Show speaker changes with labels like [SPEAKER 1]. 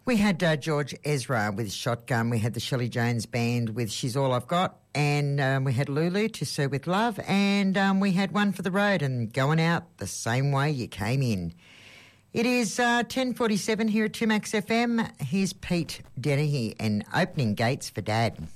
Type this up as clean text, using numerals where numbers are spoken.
[SPEAKER 1] We had George Ezra with Shotgun. We had the Shelley Jones Band with She's All I've Got. And we had Lulu to Sir With Love. And we had One for the Road and Going Out the Same Way You Came In. It is 10:47 here at 2Max FM. Here's Pete Dennehy and Opening Gates for Dad.